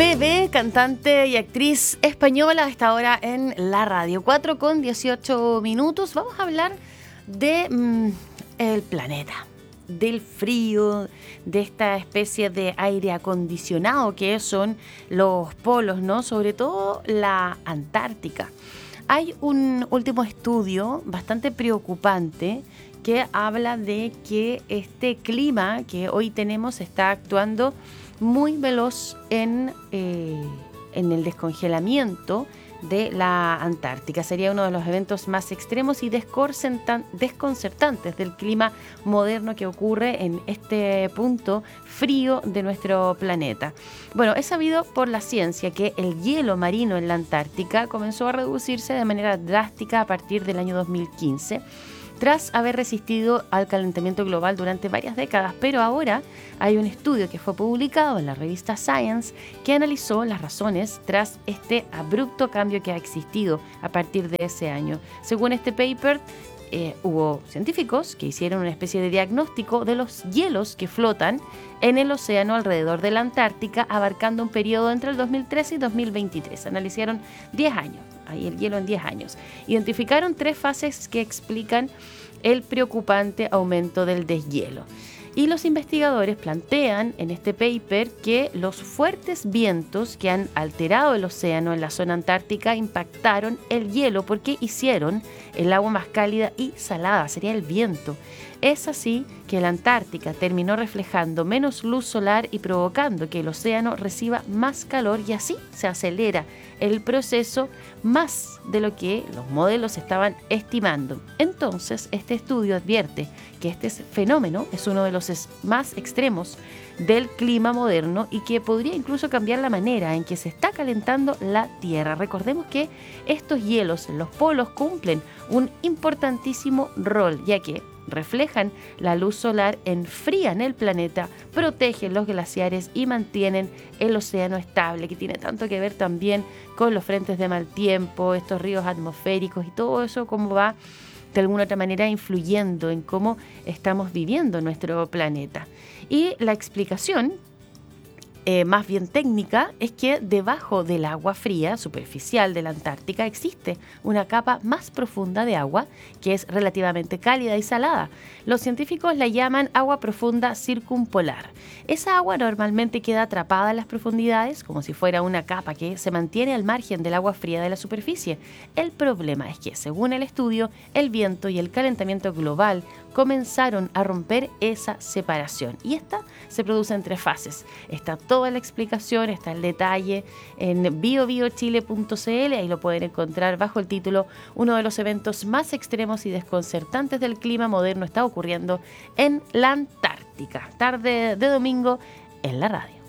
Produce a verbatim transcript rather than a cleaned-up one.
Bebé, cantante y actriz española, está ahora en la radio. cuatro con dieciocho minutos. Vamos a hablar de mm, el planeta, del frío, de esta especie de aire acondicionado que son los polos, ¿no? Sobre todo la Antártica. Hay un último estudio bastante preocupante que habla de que este clima que hoy tenemos está actuando muy veloz en, eh, en el descongelamiento de la Antártica. Sería uno de los eventos más extremos y desconcertantes del clima moderno que ocurre en este punto frío de nuestro planeta. Bueno, es sabido por la ciencia que el hielo marino en la Antártica comenzó a reducirse de manera drástica a partir del año dos mil quince, tras haber resistido al calentamiento global durante varias décadas, pero ahora hay un estudio que fue publicado en la revista Science que analizó las razones tras este abrupto cambio que ha existido a partir de ese año. Según este paper, eh, hubo científicos que hicieron una especie de diagnóstico de los hielos que flotan en el océano alrededor de la Antártica, abarcando un periodo entre el dos mil trece y dos mil veintitrés. Analizaron diez años. Ahí el hielo en diez años. Identificaron tres fases que explican el preocupante aumento del deshielo. Y los investigadores plantean en este paper que los fuertes vientos que han alterado el océano en la zona antártica impactaron el hielo porque hicieron el agua más cálida y salada, sería el viento. Es así que la Antártica terminó reflejando menos luz solar y provocando que el océano reciba más calor, y así se acelera el proceso más de lo que los modelos estaban estimando. Entonces, este estudio advierte que este fenómeno es uno de los más extremos del clima moderno y que podría incluso cambiar la manera en que se está calentando la Tierra. Recordemos que estos hielos en los polos cumplen un importantísimo rol, ya que reflejan la luz solar, enfrían el planeta, protegen los glaciares y mantienen el océano estable, que tiene tanto que ver también con los frentes de mal tiempo, estos ríos atmosféricos y todo eso, cómo va de alguna otra manera influyendo en cómo estamos viviendo nuestro planeta. Y la explicación Eh, más bien técnica, es que debajo del agua fría superficial de la Antártica existe una capa más profunda de agua que es relativamente cálida y salada. Los científicos la llaman agua profunda circumpolar. Esa agua normalmente queda atrapada en las profundidades como si fuera una capa que se mantiene al margen del agua fría de la superficie. El problema es que, según el estudio, el viento y el calentamiento global comenzaron a romper esa separación. Y esta se produce en tres fases. Está toda la explicación, está el detalle en bio bio chile punto c l. Ahí lo pueden encontrar bajo el título "Uno de los eventos más extremos y desconcertantes del clima moderno está ocurriendo en la Antártica". Tarde de domingo en la radio.